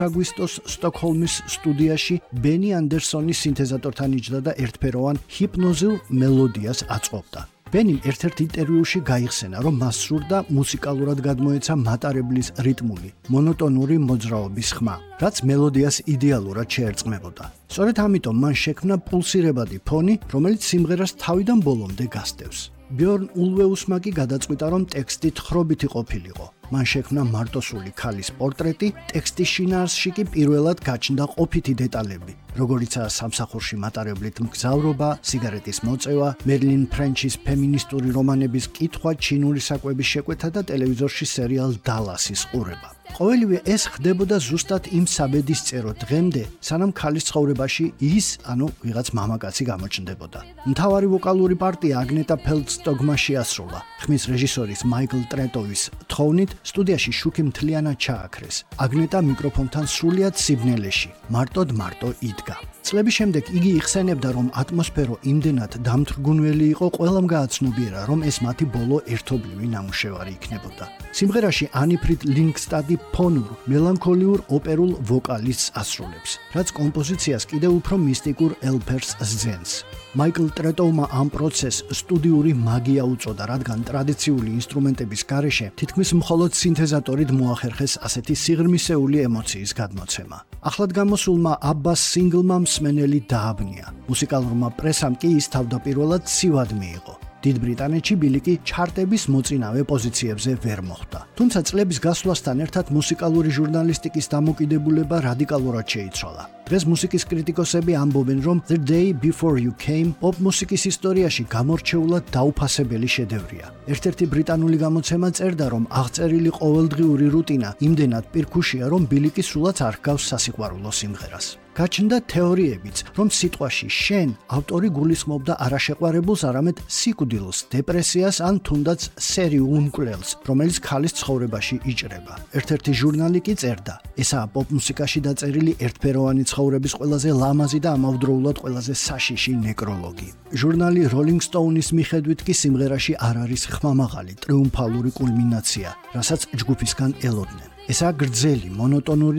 აგვისტოს სტოკჰოლმის სტუდიაში ბენი ანდერსონის სინთეზატორთან იჯდა და ერთფეროვან ჰიპნოზილ მელოდიას აწყობდა. ბენიმ ერთ-ერთ ინტერვიუში გაიხსენა, რომ მას სურდა მუსიკალურად გადმოეცა მატარებლის რიტმული, მონოტონური მოძრაობის ხმა, რაც მელოდიას იდეალურად შეერწყმებოდა. სწორედ ამიტომ მან შექმნა პულსირებადი ფონი, რომელიც სიმღერას თავიდან ბოლომდე გასდევს. ბიორნ ულვეუსმა კი გადაწყვიტა, რომ ტექსტი თხრობითი ყოფილიყო. მან შექმნა მარტოსული ქალის პორტრეტი, ტექსტის შინაარსში კი პირველად გაჩნდა ყოფითი დეტალები, როგორიცაა სამსახურში მატარებლით მგზავრობა, სიგარეტის მოწევა, მერლინ ფრენჩის ფემინისტური რომანების კითხვა, ჩინური საკვების შეკვეთა და ტელევიზორში სერიალ დალასის ყურება. ყოველივე ეს ხდებოდა ზუსტად იმ საბედისწერო დღემდე, სანამ ქალის ცხოვრებაში ის, ვიღაც მამაკაცი გამოჩნდებოდა. მთავარი ვოკალური პარტია აგნეტა ფელდსტოგმა შეასრულა. ხმის რეჟისორის მაიკლ ტრეტოვის თხოვნით სტუდიაში შუქი მთლიანად ჩააქრეს. აგნეტა მიკროფონთან სრულიად სიბნელეში, მარტო იდგა. წლების შემდეგ იგი იხსენებდა, რომ ატმოსფერო იმდენად დამთრგუნველი იყო, ყველამ გააცნობიერა, რომ ეს მათი ბოლო ერთობლივი ნამუშევარი იქნებოდა. სიმღერაში ანიფრიდ ლინგსტადი ფონურ, მელანქოლიურ ოპერულ ვოკალისტს ასრულებს, რაც კომპოზიციას კიდევ უფრო მისტიკურ ელფერს სძენს. მაიკლ ტრეტოუმა ამ პროცესს სტუდიური მაგია უწოდა, რადგან ტრადიციული ინსტრუმენტების გარეშე თითქმის მხოლოდ სინთეზატორით მოახერხეს ასეთი სიღრმისეული ემოციის გადმოცემა. ახლად გამოსულმა აბბას სინგლმა მსმენელი დააბნია. მუსიკალურმა პრესამ კი ის თავდაპირველად ცივად მიიღო. დიდ ბრიტანეთში ბილიკი ჩარტების მოწინავე პოზიციებზე ვერ მოხვდა. თუმცა წლების გასვლასთან ერთად მუსიკალური ჟურნალისტიკის დამოკიდებულება რადიკალურად შეიცვალა. დღეს მუსიკის კრიტიკოსები ამბობენ, რომ The Day Before You Came pop მუსიკის ისტორიაში გამორჩეულად დაუფასებელი შედევრია. ერთ-ერთი ბრიტანული გამოცემა წერდა, რომ აღწერილი ყოველდღიური რუტინა იმდენად პირქუშია, რომ ბილიკი სულაც არ ჰგავს სასიყვარულო სიმღერას. გაჩნდა თეორიებიც, რომ სიტყვაში შენ ავტორი გულისხმობდა არაშეყვარებულს, არამედ სიკვდილს, დეპრესიას ან თუნდაც სერიულ მკვლელს, რომელიც ქალის ცხოვრებაში იჭრება. ერთ-ერთი ჟურნალი კი წერდა, ესაა პოპ მუსიკაში დაწერილი ერთფეროვანი ცხოვრების ყველაზე ლამაზი და ამავდროულად ყველაზე საშიში ნეკროლოგი. ჟურნალი Rolling Stone-ის მიხედვით კი სიმღერაში არ არის ხმამაღალი, ტრიუმფალური კულმინაცია, რასაც ჯგუფისგან ელოდნენ. ესაა გრძელი, მონოტონური